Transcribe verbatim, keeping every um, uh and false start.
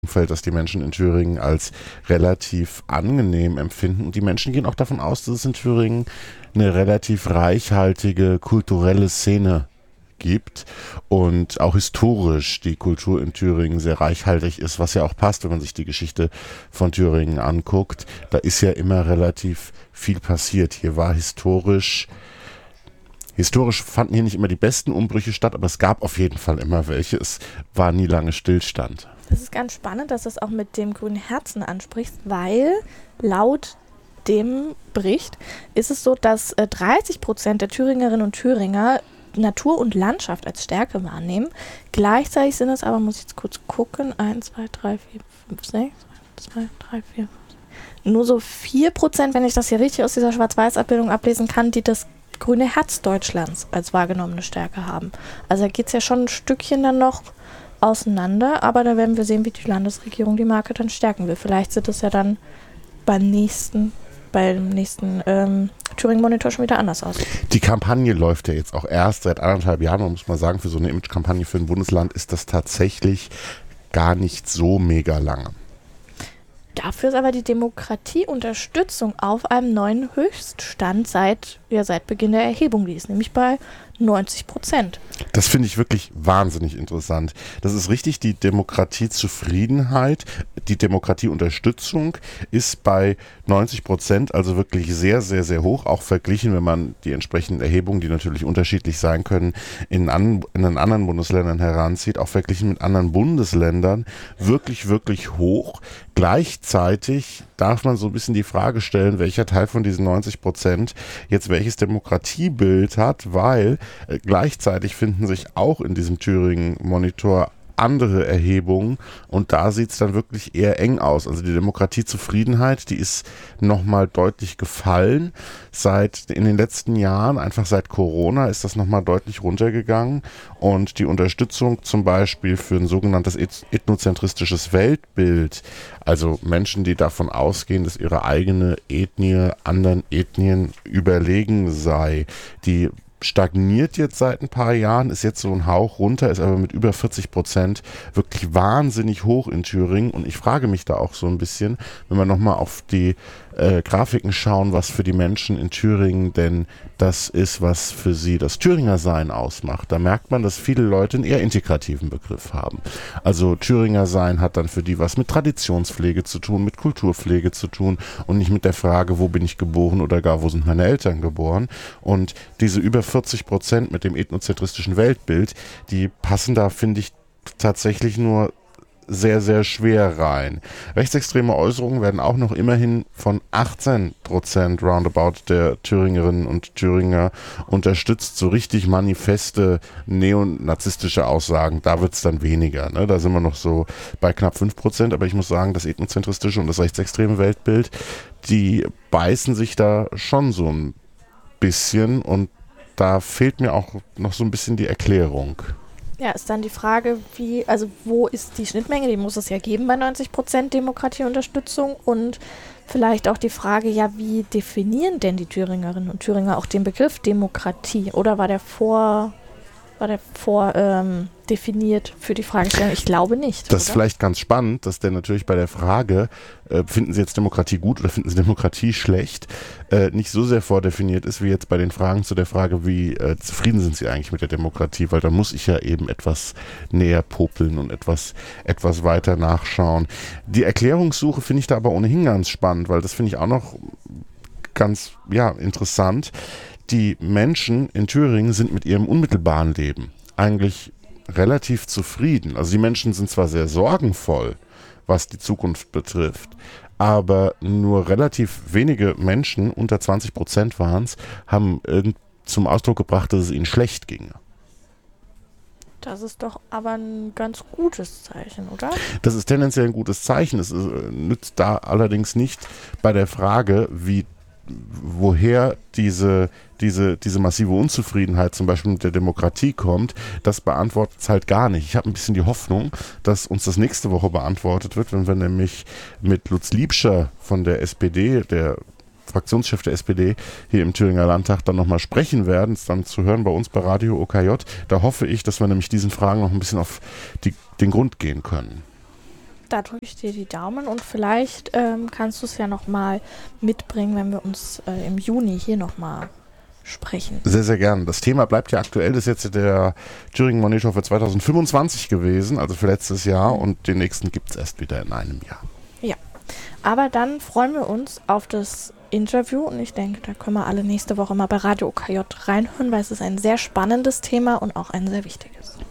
Umfeld, das die Menschen in Thüringen als relativ angenehm empfinden. Und die Menschen gehen auch davon aus, dass es in Thüringen eine relativ reichhaltige kulturelle Szene gibt und auch historisch die Kultur in Thüringen sehr reichhaltig ist, was ja auch passt, wenn man sich die Geschichte von Thüringen anguckt. Da ist ja immer relativ viel passiert. Hier war historisch Historisch fanden hier nicht immer die besten Umbrüche statt, aber es gab auf jeden Fall immer welche. Es war nie lange Stillstand. Das ist ganz spannend, dass du es auch mit dem grünen Herzen ansprichst, weil laut dem Bericht ist es so, dass äh, dreißig Prozent der Thüringerinnen und Thüringer Natur und Landschaft als Stärke wahrnehmen. Gleichzeitig sind es aber, muss ich jetzt kurz gucken, eins, zwei, drei, vier, fünf, sechs, zwei, drei, vier, nur so vier Prozent, wenn ich das hier richtig aus dieser Schwarz-Weiß-Abbildung ablesen kann, die das grüne Herz Deutschlands als wahrgenommene Stärke haben. Also da geht es ja schon ein Stückchen dann noch auseinander, aber da werden wir sehen, wie die Landesregierung die Marke dann stärken will. Vielleicht sieht es ja dann beim nächsten, beim nächsten ähm, Thüringen-Monitor schon wieder anders aus. Die Kampagne läuft ja jetzt auch erst seit anderthalb Jahren. Man muss mal sagen, für so eine Image-Kampagne für ein Bundesland ist das tatsächlich gar nicht so mega lange. Dafür ist aber die Demokratieunterstützung auf einem neuen Höchststand seit, ja, seit Beginn der Erhebung, die ist nämlich bei neunzig Prozent. Das finde ich wirklich wahnsinnig interessant. Das ist richtig, die Demokratiezufriedenheit, die Demokratieunterstützung ist bei neunzig Prozent, also wirklich sehr, sehr, sehr hoch, auch verglichen, wenn man die entsprechenden Erhebungen, die natürlich unterschiedlich sein können, in, an, in den anderen Bundesländern heranzieht, auch verglichen mit anderen Bundesländern, wirklich, wirklich hoch. Gleichzeitig darf man so ein bisschen die Frage stellen, welcher Teil von diesen neunzig Prozent jetzt welches Demokratiebild hat, weil äh, gleichzeitig finden sich auch in diesem Thüringen-Monitor andere Erhebungen und da sieht es dann wirklich eher eng aus. Also die Demokratiezufriedenheit, die ist nochmal deutlich gefallen. Seit in den letzten Jahren, einfach seit Corona, ist das nochmal deutlich runtergegangen und die Unterstützung zum Beispiel für ein sogenanntes ethnozentristisches Weltbild, also Menschen, die davon ausgehen, dass ihre eigene Ethnie anderen Ethnien überlegen sei, die stagniert jetzt seit ein paar Jahren, ist jetzt so ein Hauch runter, ist aber mit über vierzig Prozent wirklich wahnsinnig hoch in Thüringen und ich frage mich da auch so ein bisschen, wenn wir nochmal auf die äh, Grafiken schauen, was für die Menschen in Thüringen denn das ist, was für sie das Thüringer-Sein ausmacht. Da merkt man, dass viele Leute einen eher integrativen Begriff haben. Also Thüringer-Sein hat dann für die was mit Traditionspflege zu tun, mit Kulturpflege zu tun und nicht mit der Frage, wo bin ich geboren oder gar, wo sind meine Eltern geboren. Und diese über vierzig Prozent mit dem ethnozentristischen Weltbild, die passen da, finde ich, tatsächlich nur sehr, sehr schwer rein. Rechtsextreme Äußerungen werden auch noch immerhin von achtzehn Prozent roundabout der Thüringerinnen und Thüringer unterstützt. So richtig manifeste neonazistische Aussagen, da wird es dann weniger. Ne? Da sind wir noch so bei knapp fünf Prozent, aber ich muss sagen, das ethnozentristische und das rechtsextreme Weltbild, die beißen sich da schon so ein bisschen und da fehlt mir auch noch so ein bisschen die Erklärung. Ja, ist dann die Frage, wie, also wo ist die Schnittmenge, die muss es ja geben bei neunzig Prozent Demokratieunterstützung und vielleicht auch die Frage, ja, wie definieren denn die Thüringerinnen und Thüringer auch den Begriff Demokratie oder war der vor, war der vor ähm, definiert für die Fragestellung? Ich glaube nicht. Das ist oder? vielleicht ganz spannend, dass der natürlich bei der Frage, äh, finden Sie jetzt Demokratie gut oder finden Sie Demokratie schlecht, äh, nicht so sehr vordefiniert ist, wie jetzt bei den Fragen zu der Frage, wie äh, zufrieden sind Sie eigentlich mit der Demokratie, weil da muss ich ja eben etwas näher popeln und etwas, etwas weiter nachschauen. Die Erklärungssuche finde ich da aber ohnehin ganz spannend, weil das finde ich auch noch ganz, ja, interessant. Die Menschen in Thüringen sind mit ihrem unmittelbaren Leben eigentlich relativ zufrieden. Also die Menschen sind zwar sehr sorgenvoll, was die Zukunft betrifft, aber nur relativ wenige Menschen, unter zwanzig Prozent waren es, haben irgend zum Ausdruck gebracht, dass es ihnen schlecht ginge. Das ist doch aber ein ganz gutes Zeichen, oder? Das ist tendenziell ein gutes Zeichen. Es ist, nützt da allerdings nicht bei der Frage, wie woher diese, diese, diese massive Unzufriedenheit zum Beispiel mit der Demokratie kommt, das beantwortet es halt gar nicht. Ich habe ein bisschen die Hoffnung, dass uns das nächste Woche beantwortet wird, wenn wir nämlich mit Lutz Liebscher von der S P D, der Fraktionschef der S P D, hier im Thüringer Landtag dann nochmal sprechen werden, ist dann zu hören bei uns bei Radio O K J. Da hoffe ich, dass wir nämlich diesen Fragen noch ein bisschen auf die, den Grund gehen können. da drücke ich dir die Daumen und vielleicht ähm, kannst du es ja nochmal mitbringen, wenn wir uns äh, im Juni hier nochmal sprechen. Sehr, sehr gern. Das Thema bleibt ja aktuell. Das ist jetzt der Thüringen Monitor für zwanzig fünfundzwanzig gewesen, also für letztes Jahr, und den nächsten gibt es erst wieder in einem Jahr. Ja, aber dann freuen wir uns auf das Interview und ich denke, da können wir alle nächste Woche mal bei Radio O K J reinhören, weil es ist ein sehr spannendes Thema und auch ein sehr wichtiges.